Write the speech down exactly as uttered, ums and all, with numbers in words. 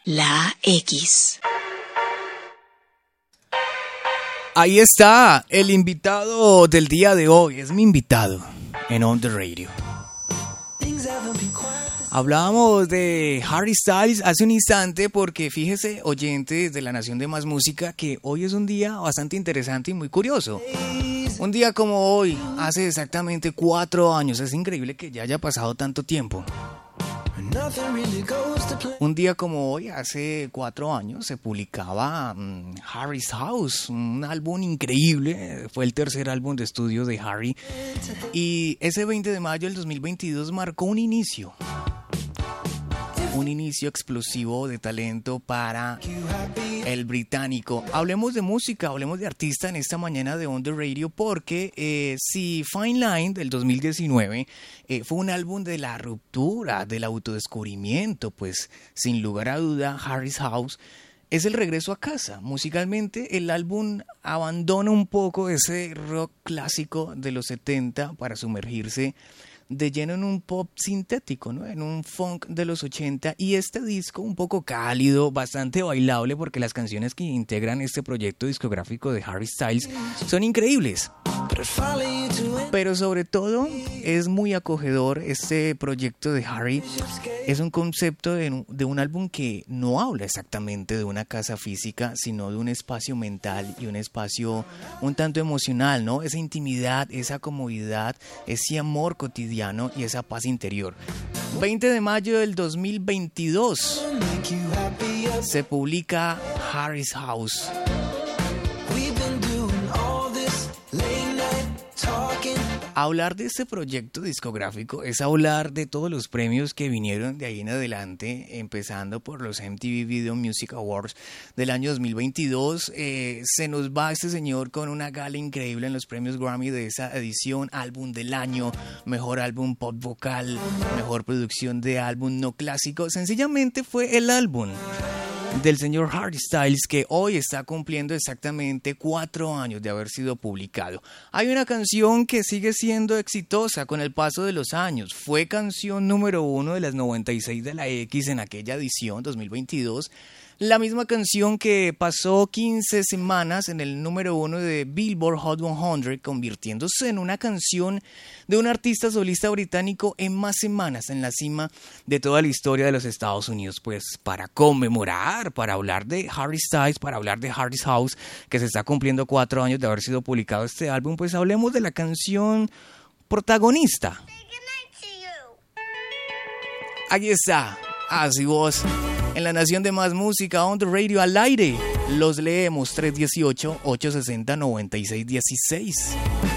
La X. Ahí está, el invitado del día de hoy, es mi invitado en On The Radio. Hablábamos de Harry Styles hace un instante porque fíjese, oyentes de la Nación de Más Música, que hoy es un día bastante interesante y muy curioso. Un día como hoy, hace exactamente cuatro años, es increíble que ya haya pasado tanto tiempo. Un día como hoy, hace cuatro años, se publicaba um, Harry's House, un álbum increíble, fue el tercer álbum de estudio de Harry, y ese veinte de mayo del dos mil veintidós marcó un inicio, un inicio explosivo de talento para el británico. Hablemos de música, hablemos de artista en esta mañana de On The Radio, porque eh, si Fine Line del dos mil diecinueve eh, fue un álbum de la ruptura, del autodescubrimiento, pues sin lugar a duda Harry's House es el regreso a casa. Musicalmente el álbum abandona un poco ese rock clásico de los setenta para sumergirse de lleno en un pop sintético, ¿no? En un funk de los ochenta, y este disco un poco cálido, bastante bailable, porque las canciones que integran este proyecto discográfico de Harry Styles son increíbles. Pero sobre todo es muy acogedor este proyecto de Harry. Es un concepto de, de un álbum que no habla exactamente de una casa física, sino de un espacio mental y un espacio un tanto emocional, ¿no? Esa intimidad, esa comodidad, ese amor cotidiano y esa paz interior. veinte de mayo del dos mil veintidós se publica Harry's House. Hablar de este proyecto discográfico es hablar de todos los premios que vinieron de ahí en adelante, empezando por los M T V Video Music Awards del año dos mil veintidós. Eh, se nos va este señor con una gala increíble en los premios Grammy de esa edición: álbum del año, mejor álbum pop vocal, mejor producción de álbum no clásico. Sencillamente fue el álbum del señor Harry Styles, que hoy está cumpliendo exactamente cuatro años de haber sido publicado. Hay una canción que sigue siendo exitosa con el paso de los años. Fue canción número uno de las noventa y seis de la X en aquella edición dos mil veintidós. La misma canción que pasó quince semanas en el número uno de Billboard Hot cien, convirtiéndose en una canción de un artista solista británico en más semanas en la cima de toda la historia de los Estados Unidos. Pues para conmemorar, para hablar de Harry Styles, para hablar de Harry's House, que se está cumpliendo cuatro años de haber sido publicado este álbum, pues hablemos de la canción protagonista. Aquí está, así vos. En la Nación de Más Música, On The Radio, al aire. Los leemos tres uno ocho, ocho seis cero, nueve seis uno seis.